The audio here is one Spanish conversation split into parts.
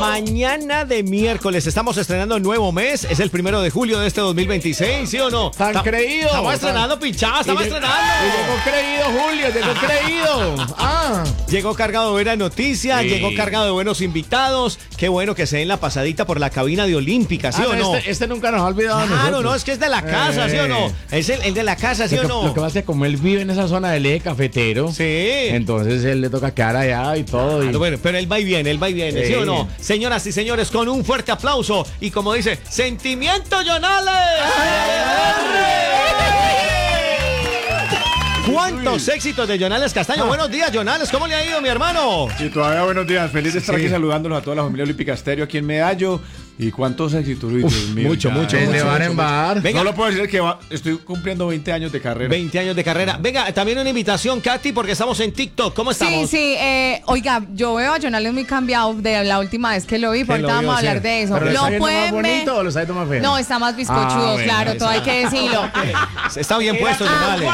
Mañana de miércoles estamos estrenando un nuevo mes. Es el 1 de julio de este 2026, ¿sí o no? Tan creído. Estamos estrenando, pinchada, estamos estrenando. Llegó creído, Julio, llegó creído. Llegó cargado de buenas noticias, Sí. llegó cargado de buenos invitados. Qué bueno que se den la pasadita por la cabina de Olímpica, ¿sí o no? Este nunca nos ha olvidado a Claro, nosotros. no, es que es de la casa, ¿sí o no? Es el de la casa, ¿sí o no? Lo que pasa es que como él vive en esa zona del eje cafetero, Sí. entonces él le toca quedar allá y todo. Claro, bueno, pero él va y viene, ¿sí o no? Sí. Señoras y señores, con un fuerte aplauso y como dice, ¡sentimiento, Jonales! ¿Cuántos éxitos de Jonales Castaño? Buenos días, Jonales, ¿cómo le ha ido, mi hermano? Y todavía buenos días, feliz de estar Sí. aquí saludándolos a toda la familia Olímpica Estéreo aquí en Medallo. ¿Y cuántos éxitos? Uy, Dios mío, mucho, ya, mucho, ya, de mucho, bar en bar. Venga. Solo puedo decir que estoy cumpliendo 20 años de carrera. 20 años de carrera. Venga, también una invitación, Katy, porque estamos en TikTok. ¿Cómo estamos? Sí, oiga, yo veo a Jonales muy cambiado de la última vez que lo vi, por lo ahorita vio, vamos a hablar sí. de eso. ¿Pero lo está No viendo más pueden ver. bonito o lo está viendo más feo? No, está más bizcochudo, bueno, claro, todo hay que decirlo. Está bien puesto, Jonales.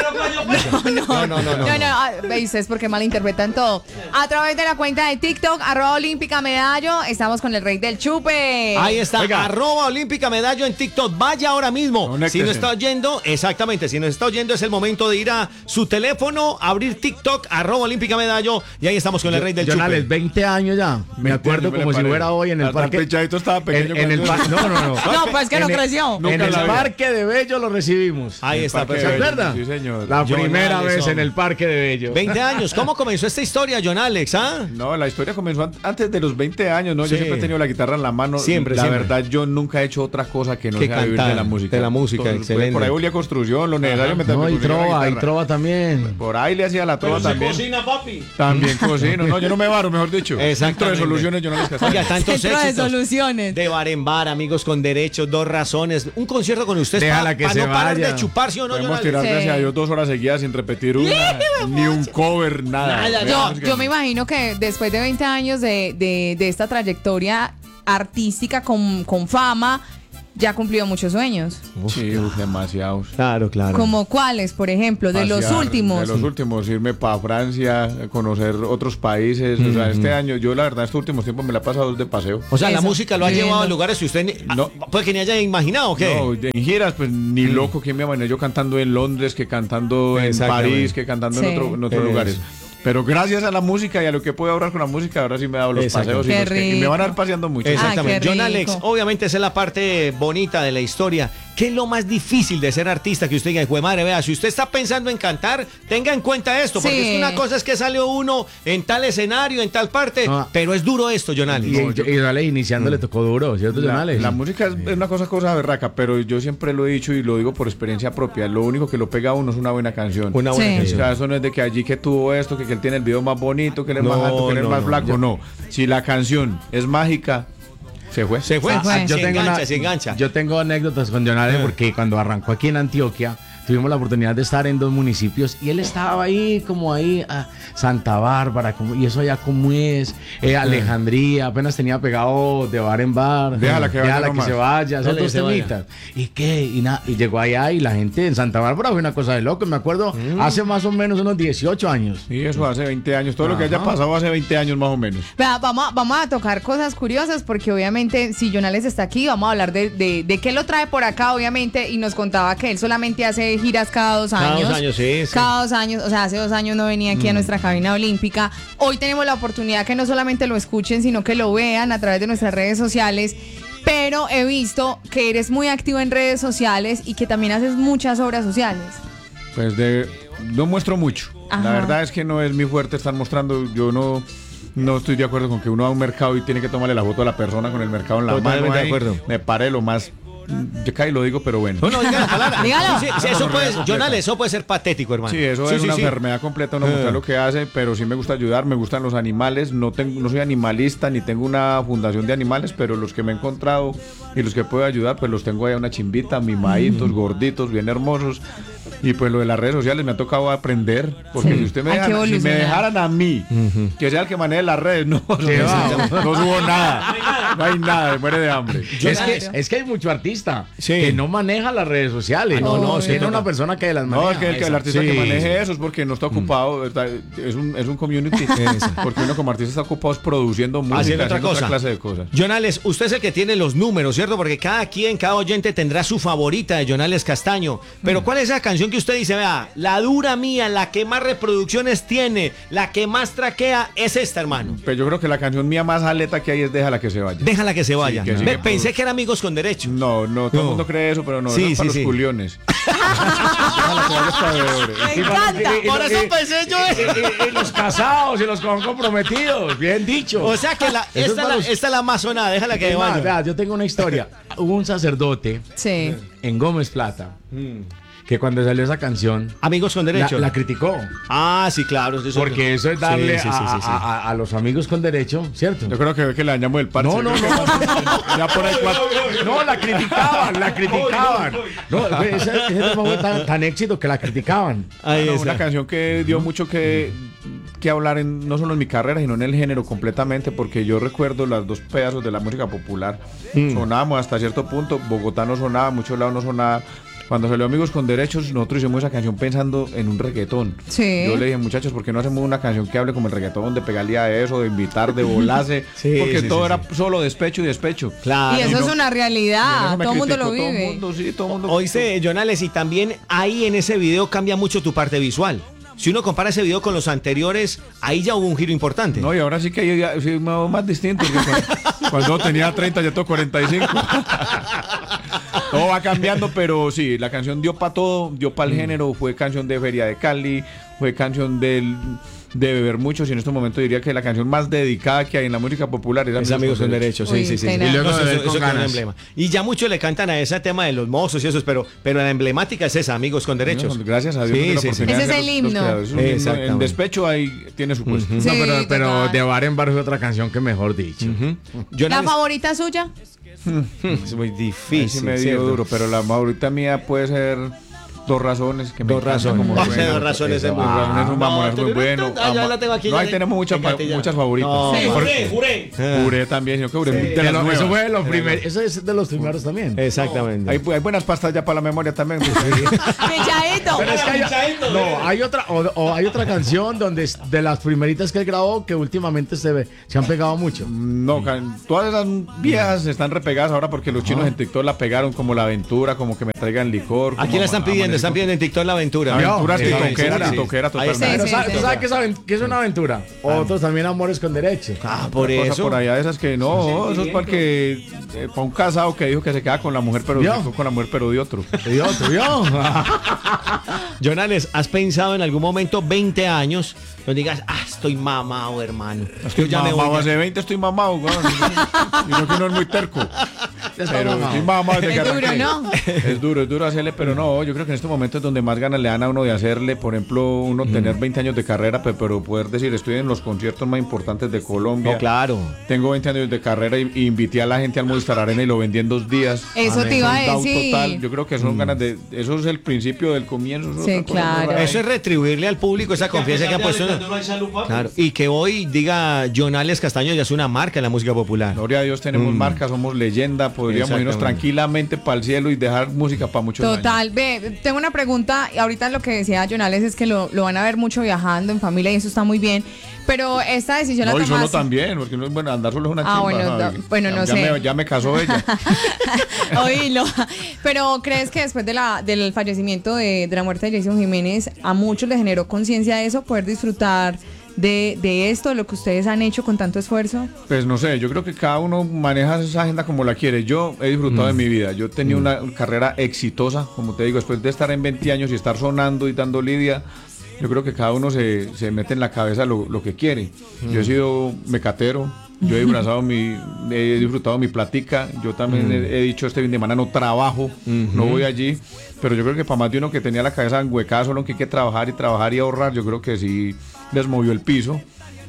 No. Veis, es porque malinterpretan todo. A través de la cuenta de TikTok, @Olímpica Medallo, estamos con el rey del chupe. Ahí está, Oiga. @Olímpica Medallo en TikTok. Vaya ahora mismo. Conéctese. Si nos está oyendo, exactamente, si nos está oyendo es el momento de ir a su teléfono, abrir TikTok, @Olímpica Medallo, y ahí estamos con el rey del Jonales, chupe. 20 años ya. Me 20 acuerdo años me como le si paré. fuera hoy en el Hasta el parque. pechadito estaba pequeño En el cuando- no. No, pues que no En el- creció. Nunca En el la vi. parque de Bello lo recibimos. Ahí está, Parque perfecto. de ¿Se Bello, acuerda? sí, señor. La Jonales, primera vez en hombre. el parque de Bello. 20 años. ¿Cómo comenzó esta historia, Jonales? ¿Ah? No, la historia comenzó antes de los 20 años, ¿no? Sí. Yo siempre he tenido la guitarra en la mano. Siempre, La siempre. verdad, yo nunca he hecho otra cosa que no Que sea vivir cantar, de la música. de la música, Entonces, excelente. Por ahí volví a construcción, lo necesario mientras No, me y conseguía la trova, guitarra. también. Por ahí le hacía la trova también. papi. También cocino. No, yo no me varo, mejor dicho. Exactamente. Centro de soluciones, yo no les Oiga, tantos Centro de éxitos. soluciones. De bar en bar, amigos con derechos, 2 razones. Un concierto con ustedes Déjala para que se no parar vaya. de chupar, ¿sí o no, Podemos Jonales? tirar, Sí. gracias a Dios, 2 horas seguidas sin repetir una, ni un cover, nada. Nada, Veamos Yo que- me imagino que después de 20 años de esta trayectoria artística con fama, ya ha cumplido muchos sueños. Sí, demasiados. Claro, claro. ¿Como cuáles, por ejemplo? De los Pasear, últimos. De los últimos, irme para Francia, conocer otros países. O sea, este año, yo la verdad, estos últimos tiempos me la he pasado de paseo. O sea, la Eso, música lo ha lindo. llevado a lugares que usted No. puede que ni haya imaginado, ¿o qué? No, en giras, pues ni loco que me imaginé yo cantando en Londres, que cantando en Exactamente. París, que cantando Sí. en otros Eso. lugares. Pero gracias a la música y a lo que puedo ahorrar con la música, ahora sí me he dado los Exacto. paseos y, Qué y me van a rico. ir paseando mucho. Exactamente. qué John rico. Alex, obviamente esa es la parte bonita de la historia. ¿Qué es lo más difícil de ser artista? Que usted diga, hijo de madre, vea, si usted está pensando en cantar, tenga en cuenta esto, porque Sí. es que una cosa es que sale uno en tal escenario, en tal parte, Ah. pero es duro esto, John Alex. Y Jonales iniciando le tocó duro, ¿cierto, Jonales? La música es una cosa berraca, pero yo siempre lo he dicho y lo digo por experiencia propia. Lo único que lo pega a uno es una buena canción. Una buena Sí. O canción. sea, eso no es de que allí que tuvo esto, que él tiene el video más bonito, que él es No, más alto, que él es no, más no. flaco. No. Si la canción es mágica, se fue. Se fue, Se fue. se engancha, se engancha. Yo tengo anécdotas con Jonales porque cuando arrancó aquí en Antioquia tuvimos la oportunidad de estar en 2 municipios y él estaba ahí como ahí Santa Bárbara y eso allá como es Alejandría, apenas tenía pegado de bar en bar. Déjala que vaya nomás. se vaya, esos Déjala que 2 se vaya. temitas. ¿Y qué? Y llegó allá y la gente en Santa Bárbara fue una cosa de loco, me acuerdo, hace más o menos unos 18 años. Y eso hace 20 años. Todo lo que haya pasado hace 20 años más o menos. Vea, vamos a tocar cosas curiosas porque obviamente si Jonales está aquí vamos a hablar de qué lo trae por acá obviamente y nos contaba que él solamente hace giras cada 2 Cada años. 2 años, sí, sí. Cada 2 años, o sea, hace 2 años no venía aquí a nuestra cabina olímpica. Hoy tenemos la oportunidad que no solamente lo escuchen sino que lo vean a través de nuestras redes sociales. Pero he visto que eres muy activo en redes sociales y que también haces muchas obras sociales. Pues no muestro mucho. Ajá. La verdad es que no es mi fuerte estar mostrando. Yo no estoy de acuerdo con que uno va a un mercado y tiene que tomarle la foto a la persona con el mercado en la Totalmente mano. de ahí. acuerdo. Me paré lo más. Yo casi lo digo, pero bueno. No, no, diga la palabra. Dígalo. Sí, sí, eso puede, John Alex, eso puede ser patético, hermano. Sí, eso es una enfermedad completa, uno mostrar lo que hace, pero sí me gusta ayudar, me gustan los animales, no soy animalista ni tengo una fundación de animales, pero los que me he encontrado y los que puedo ayudar, pues los tengo ahí a una chimbita, mimaditos, gorditos, bien hermosos. Y pues lo de las redes sociales me ha tocado aprender, porque Sí. si usted me Hay que dejan, si me evolucionar. dejaran a mí, que sea el que maneje las redes, no subo nada. No hay nada, me muere de hambre. Es que hay mucho artista Sí. que no maneja las redes sociales. no, tiene sí, una persona que las maneja. No, el artista Sí. que maneje eso es porque no está ocupado, es un community. Porque uno como artista está ocupado es produciendo música, Haciendo otra cosa. clase de cosas. Jonales, usted es el que tiene los números, ¿cierto? Porque cada oyente tendrá su favorita de Jonales Castaño. Pero ¿cuál es esa canción que usted dice, vea, la dura mía, la que más reproducciones tiene, la que más traquea, es esta, hermano? Pero yo creo que la canción mía más aleta que hay es Déjala que se vaya. Déjala que se vaya. que sí, Ve, que pensé que era Amigos con Derecho. No, todo el No. mundo cree eso, pero no, Sí, eso es para sí, los sí. culiones. Déjala que vaya es para bebedores. Me encanta. Por eso pensé yo eso. Y los casados y los que van comprometidos. Bien dicho. O sea que Eso es para los- esta es la más sonada, déjala que Es más, vaya. vea, yo tengo una historia. Hubo un sacerdote Sí. en Gómez Plata que cuando salió esa canción Amigos con Derecho. la criticó. Ah, sí, claro. Porque eso es darle Sí, sí, sí, sí. a los amigos con derecho, ¿cierto? Yo creo que le dañamos el parche. No. Ya por ahí No, la criticaban. No, ese tema fue tan éxito que la criticaban. Ahí está. Una canción que dio mucho que hablar no solo en mi carrera, sino en el género completamente, porque yo recuerdo los dos pedazos de la música popular. Sonábamos hasta cierto punto, Bogotá no sonaba, muchos lados no sonaba. Cuando salió Amigos con Derechos, nosotros hicimos esa canción pensando en un reggaetón. Sí. Yo le dije, muchachos, ¿por qué no hacemos una canción que hable como el reggaetón, de pegarle a eso, de invitar, de volarse? Sí, porque sí, todo sí, era solo despecho y despecho. Claro. Y eso no- es una Y realidad. eso me Todo el mundo criticó lo vive. Todo el mundo, sí, todo el mundo. Oíste, Jonales, y también ahí en ese video cambia mucho tu parte visual. Si uno compara ese video con los anteriores, ahí ya hubo un giro importante. No, y ahora sí que hay sí, más distinto. Porque cuando tenía 30, ya tengo 45. Todo va cambiando, pero sí, la canción dio para todo, dio para el género, fue canción de Feria de Cali, fue canción de beber mucho, y en este momento diría que la canción más dedicada que hay en la música popular Es Amigos con Derecho, sí, Uy, sí, sí. tenaz. Y luego No, Beber eso con tiene un ganas. emblema. Y ya muchos le cantan a ese tema de los mozos y eso, pero la emblemática es esa, Amigos con Derechos. Gracias a Dios. Sí, tuve la sí, sí. oportunidad de Ese es ser el los himno. creadores. Es un himno. Exactamente. En despecho ahí tiene su puesto. Sí, No, pero total. de bar en bar es otra canción que mejor dicho. ¿La Jonales, favorita suya? es muy Ahí difícil. sí me dio ¿cierto? duro, pero la favorita mía puede ser Dos Razones. Que me Dos encanta razones. como Ese suena. Dos Razones es muy Dos bueno. Razones es un mamón, es muy bueno. Ya la tengo aquí. No, ya ahí le- tenemos muchas Fíjate ya. favoritas. No, Sí, juré. Puré también, sino que Puré de las Eso nuevas. fue de los primeros. Eso es de los primeros también. Exactamente. Hay buenas pastas ya para la memoria también. Pechadito. Pero es que hay otra canción donde de las primeritas que él grabó que últimamente se han pegado mucho. No, todas esas viejas están repegadas ahora porque los chinos en TikTok la pegaron, como La Aventura, como que me traigan licor. Aquí como la están pidiendo, están pidiendo en TikTok la aventura. La Aventura Sí, tiktokera, sí. tiktokera Ahí está. totalmente. Pero Sí, ¿sabes sí, tú sabes qué es una aventura? Otros también amores con derecho. Ah, por Cosa eso. por allá de esas que no, eso es para que para un casado que dijo que se queda con la mujer, pero ¿Vio? se quedó con la mujer pero de otro. Y otro, ¿vio? Jonales, ¿has pensado en algún momento 20 años donde digas, estoy mamado, hermano? Estoy Yo ya me mamado, voy. hace 20 estoy mamado, weón. Y no que uno es muy terco. Pero estoy mamado desde que Es duro, arranqué. ¿no? Es duro hacerle, pero no, yo creo que en estos momentos es donde más ganas le dan a uno de hacerle, por ejemplo, uno tener 20 años de carrera, pero poder decir, estoy en los conciertos más importantes de Colombia. No, claro. Tengo 20 años de carrera y invité a la gente al Movistar Arena y lo vendí en 2 días. Eso te iba a Sold out decir. total. Yo creo que son ganas de. Eso es el principio del comienzo. eso es Sí, otra cosa muy claro. rara. Eso es retribuirle al público esa confianza que ha puesto. Claro. Y que hoy diga Jonales Castaño ya es una marca en la música popular. Gloria a Dios, tenemos marca, somos leyenda, podríamos irnos Exactamente. tranquilamente para el cielo y dejar música para muchos años. Total, ve, tengo una pregunta, y ahorita lo que decía Jonales es que lo van a ver mucho viajando en familia y eso está muy bien, pero esta decisión No, la y solo tomaste. también, porque no es bueno, andar solo es una Ah, chimba. bueno, ¿sabes? bueno, no Ya sé. ya me casó ella. Oílo. Pero ¿crees que después del fallecimiento de la muerte de Jason Jiménez, a muchos les generó conciencia de eso, poder disfrutar de esto, de lo que ustedes han hecho con tanto esfuerzo? Pues no sé, yo creo que cada uno maneja esa agenda como la quiere. Yo he disfrutado de mi vida. Yo he tenido una carrera exitosa, como te digo, después de estar en 20 años y estar sonando y dando lidia. Yo creo que cada uno se mete en la cabeza lo que quiere. Yo he sido mecatero, yo he disfrutado mi platica. Yo también he dicho este fin de semana no trabajo, no voy allí. Pero yo creo que para más de uno que tenía la cabeza enhuecada solo que hay que trabajar y ahorrar, yo creo que sí les movió el piso.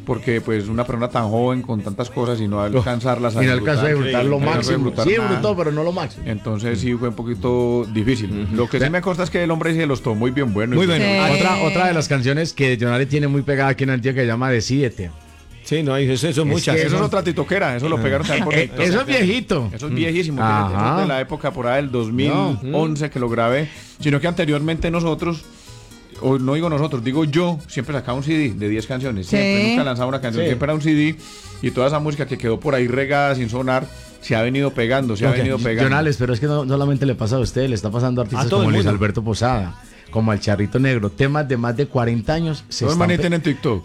porque pues una persona tan joven con tantas cosas y no alcanzarlas Y no alcanzó a disfrutar lo no alcanzó a máximo. disfrutar Sí, nada. disfrutó, pero no lo máximo. Entonces sí fue un poquito difícil. Lo que sí me consta es que el hombre se los tomó muy bien bueno. Muy bueno. Sí. Otra de las canciones que Jonale tiene muy pegada aquí en Antioquia que se llama Decídete. Sí, no, eso es muchas. Que eso es otra titoquera, eso lo pegaron también por TikTok. Eso es viejito. Eso es viejísimo, Ajá. eso es de la época por ahí del 2011 que lo grabé, sino que anteriormente nosotros, o no digo nosotros, digo yo, siempre sacaba un CD de 10 canciones, siempre, Sí. nunca lanzaba una canción, Sí. siempre era un CD, y toda esa música que quedó por ahí regada sin sonar, se ha venido pegando, se ha venido pegando. Jonales, pero es que no solamente le pasa a usted, le está pasando a artistas A todo como el Luis mundo. Alberto Posada, como al Charrito Negro, temas de más de 40 años. Todos los manes tienen TikTok.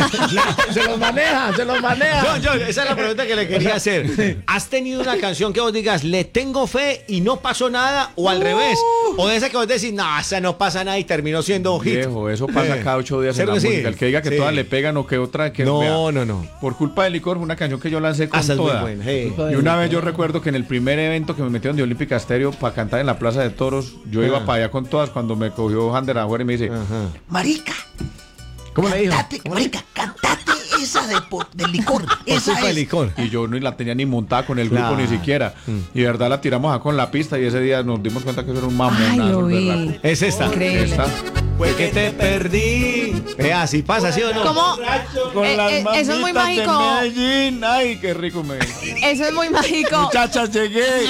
Se los maneja, se los maneja. John, esa es la pregunta que le quería hacer. ¿Has tenido una canción que vos digas, le tengo fe y no pasó nada? O al revés. O de esa que vos decís, no, esa no pasa nada y terminó siendo un hit. Viejo, eso pasa cada 8 días en ¿Cierto la que sí? música. El que diga que Sí. todas le pegan o que otra que No, vea. no. Por culpa del licor, fue una canción que yo lancé con Esa es muy toda. buena. Hey. Y una vez yo recuerdo que en el primer evento que me metieron de Olímpica Estéreo para cantar en la Plaza de Toros, yo iba para allá con todas cuando me cogió Hander afuera y me dice, Ajá. Marica, ¿Cómo le dijo? cantate esa del licor. Por Esa culpa del es. licor. y yo ni la tenía ni montada con el grupo Claro. ni siquiera. Y de verdad la tiramos acá con la pista y ese día nos dimos cuenta que eso era un Ay, mamonazo. lo el vi. berraco. Es esta. Increíble. Esta. Fue que te perdí. Vea, si pasa, ¿sí o no? ¿Cómo? Con las Eso es muy mamitas de mágico. Medellín. Ay, qué rico me. Eso es muy mágico. Muchachas, llegué.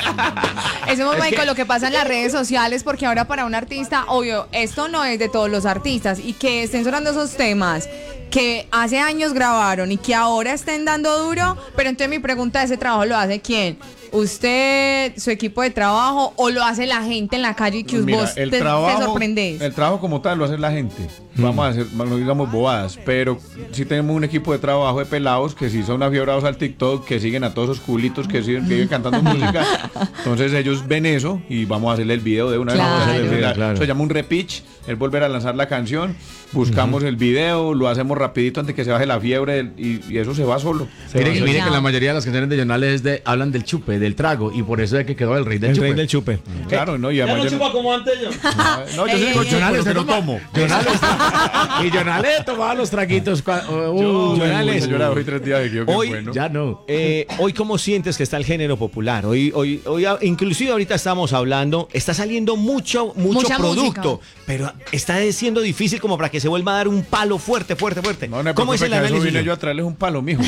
Eso es muy mágico lo que pasa en las redes sociales, porque ahora para un artista, obvio, esto no es de todos los artistas, y que estén sonando esos temas que hace años grabaron y que ahora estén dando duro, pero entonces mi pregunta, ¿ese trabajo lo hace quién? ¿Usted, su equipo de trabajo, o lo hace la gente en la calle y que Mira, vos te sorprendés? el trabajo como tal lo hace la gente. Vamos a hacer, no digamos bobadas, pero sí tenemos un equipo de trabajo de pelados que sí son afibrados al TikTok, que siguen a todos esos culitos que siguen, que viven cantando música. Entonces ellos ven eso y vamos a hacerle el video de una vez. Vamos a hacerle el Claro. video. Claro. Eso se llama un repitch, es volver a lanzar la canción, buscamos el video, lo hacemos rapidito antes que se baje la fiebre y eso se va solo. Mire va. que la mayoría de las canciones de Jonales hablan del chupe, del trago, y por eso es que quedó el rey del El chupe. rey del chupe. Claro, ¿no? Y además yo, como antes yo. no, yo soy Ey, cocho, Jonales pero se no toma- tomo. Y Jonales tomaba los traguitos. Jonales. Señora, hoy 3 días de que yo, qué Hoy- bueno. Ya no. Hoy, ¿cómo sientes que está el género popular? Hoy, inclusive ahorita estamos hablando, está saliendo mucho Mucha producto, música. pero está siendo difícil como para que se vuelva a dar un palo fuerte. No, no, ¿Cómo es el eso análisis? vine yo a traerles un palo, mijo.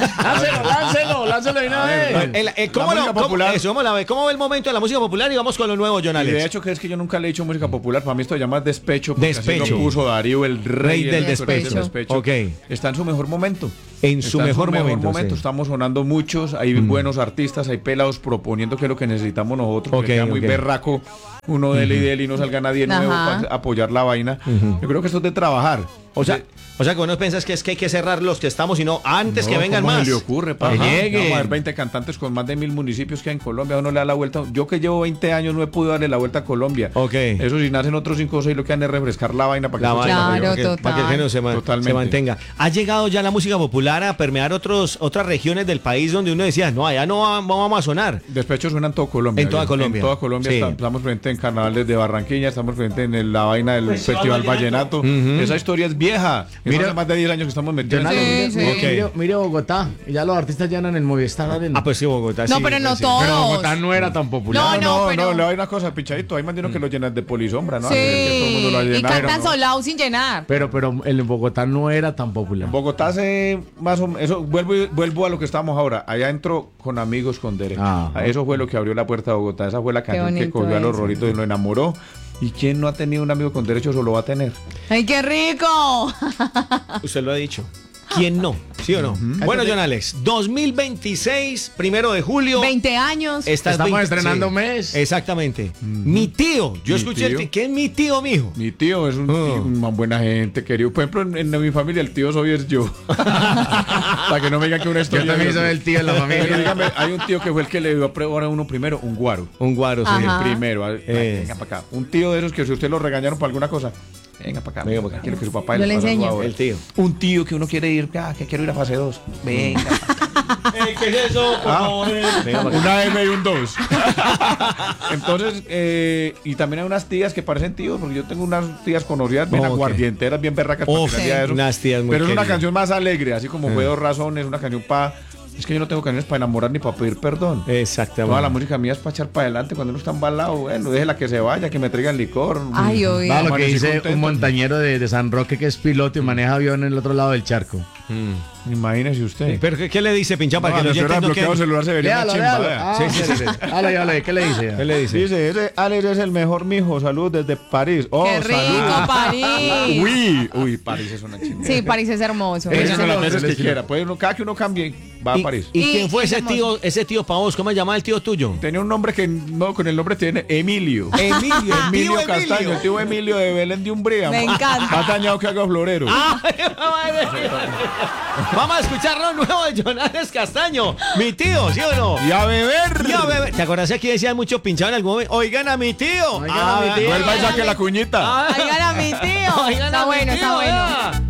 Láncelo de una vez. ¿Cómo La música popular. eso, vamos a ver, ¿cómo va el momento de la música popular? Y vamos con lo nuevo, Y Jonales. de hecho, que es que yo nunca le he dicho música popular. Para mí esto se llama despecho. Porque así Despecho. lo puso Darío, el rey del despecho. Ok. Está en su mejor momento. En su Está mejor momento, sí. Estamos sonando muchos. Hay buenos artistas, hay pelados proponiendo qué es lo que necesitamos nosotros. Ok, Que sea muy ok. berraco uno de él y de él y no salga nadie nuevo Ajá. para apoyar la vaina. Yo creo que esto es de trabajar. O sea, que vos no piensas que es que hay que cerrar los que estamos, sino antes que vengan ¿cómo más. se le ocurre, pa? Que Ajá. lleguen. Vamos a ver 20 cantantes con más de 1000 municipios que hay en Colombia. Uno le da la vuelta. Yo que llevo 20 años no he podido darle la vuelta a Colombia. Ok. Eso si nacen otros 5 o 6 lo que han de refrescar la vaina para que La esto vaina, siga Claro, para que- total. para que el género se Totalmente. mantenga. ¿Ha llegado ya la música popular a permear otras regiones del país donde uno decía, no, allá no vamos a sonar? Despecho suena en todo Colombia. En toda ¿sí? Colombia. En toda Colombia Sí. estamos presentes en carnavales de Barranquilla, estamos presentes en la vaina del Festival Vallenato. Esa historia es vieja. Mira- Hace más de 10 años que estamos metidos. Jonales, Sí, mire, sí. mire Bogotá. Y ya los artistas llenan el Movistar Arena. Ah, pues sí, Bogotá. No, sí, pero no pues sí. todos. Pero Bogotá no era tan popular. No, pero- le doy una cosa, pichadito. Hay más de uno que lo llenan de polisombra, ¿no? Sí, Que todo el mundo lo ha y llenado, cantan ¿no? solados sin llenar. Pero el Bogotá no era tan popular. Bogotá hace más o menos, eso vuelvo a lo que estamos ahora. Allá entró con amigos con derecho. Ajá. Eso fue lo que abrió la puerta de Bogotá. Esa fue la canción que bonito cogió a los eso. roritos y lo enamoró. ¿Y quién no ha tenido un amigo con derecho? Eso lo va a tener. ¡Ay, qué rico! Usted lo ha dicho. ¿Quién no? ¿Sí o no? Bueno, John Alex, 2026, 1 de julio. 20 años. Estamos estrenando mes. Exactamente. Mi tío, yo Mi escuché tío. ¿quién es mi tío, mijo? Mi tío es una buena gente, querido. Por ejemplo, en mi familia el tío soy es yo. Para que no me digan que una Yo historia. también soy el tío en la Pero familia. dígame, hay un tío que fue el que le dio a probar a uno primero un guaro. Un guaro, sí. Ajá. El primero. Venga para acá. Un tío de esos que si usted lo regañaron por alguna cosa. Venga para acá. Venga pa' acá. Quiero que su papá Yo le pase enseño. algo ahora. El tío. Un tío que uno quiere ir, que quiero ir a fase 2. Venga. ¿Qué es eso? Por favor. Una M y un 2. Entonces, y también hay unas tías que parecen tíos, porque yo tengo unas tías conocidas, bien Ok. aguardienteras, bien berracas. para Uf, que nadie haga eso. unas tías muy Pero es una queridas. canción más alegre, así como fue Dos Razones, una canción para... Es que yo no tengo canciones para enamorar ni para pedir perdón. Exactamente. Toda la música mía es para echar para adelante cuando uno está embalado. Bueno, déjela que se vaya, que me traigan licor. Ay, oí. Va lo que Amanecí dice contento. un montañero de San Roque que es piloto y maneja avión en el otro lado del charco. Imagínese usted. ¿Pero qué le dice, Pinchado, para No, que los si hubiera oyentes no bloqueado el queden? celular se vería una chimba. vea. Háblale, ¿qué le dice? ¿Qué le dice? Dice, ese Alex es el mejor, mijo. Saludos desde París. Oh, ¡Qué rico, saludos. París! Uy, París es una chimba. Sí, París es hermoso. Ese Ese son las no, veces ese que estilo. quiera. Puede uno, cada que uno cambie, va a París. ¿Y quién fue Y ese hermoso. tío para vos? ¿Cómo se llamaba el tío tuyo? Tenía un nombre que no, con el nombre tiene Emilio. Emilio, el Emilio tío Castaño, Emilio. el tío Emilio de Belén de Umbría. Me encanta. Más dañado que haga florero. Vamos a escuchar lo nuevo de Jonales Castaño. Mi tío, ¿sí o no? Y a beber. Ya, bebé. ¿Te acordás que aquí decían mucho Pinchado en algún momento? Oigan a mi tío. Oigan a mi tío. Vuelva y saque la cuñita. Oigan a mi tío. Oigan Está a mi bueno, tío, está bueno. vea.